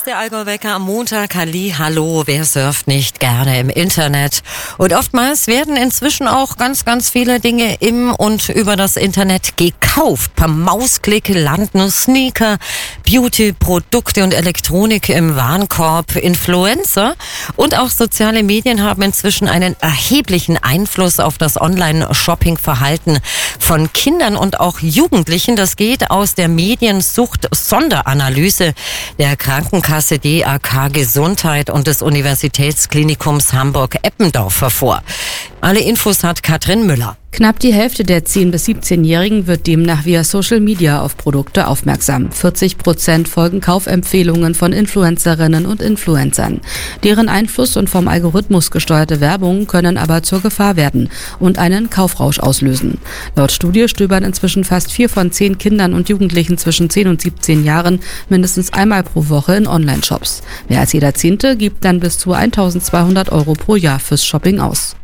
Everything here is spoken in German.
der Allgäu-Wecker am Montag. Hallo, wer surft nicht gerne im Internet? Und oftmals werden inzwischen auch ganz viele Dinge im und über das Internet gekauft. Per Mausklick landen Sneaker, Beauty-Produkte und Elektronik im Warenkorb. Influencer und auch soziale Medien haben inzwischen einen erheblichen Einfluss auf das Online-Shopping-Verhalten von Kindern und auch Jugendlichen. Das geht aus der Mediensucht-Sonderanalyse der Krankenkasse DAK Gesundheit und des Universitätsklinikums Hamburg-Eppendorf hervor. Alle Infos hat Katrin Müller. Knapp die Hälfte der 10- bis 17-Jährigen wird demnach via Social Media auf Produkte aufmerksam. 40% folgen Kaufempfehlungen von Influencerinnen und Influencern. Deren Einfluss und vom Algorithmus gesteuerte Werbung können aber zur Gefahr werden und einen Kaufrausch auslösen. Laut Studie stöbern inzwischen fast 4 von 10 Kindern und Jugendlichen zwischen 10 und 17 Jahren mindestens einmal pro Woche in Online-Shops. Mehr als jeder Zehnte gibt dann bis zu 1.200 € pro Jahr fürs Shopping aus.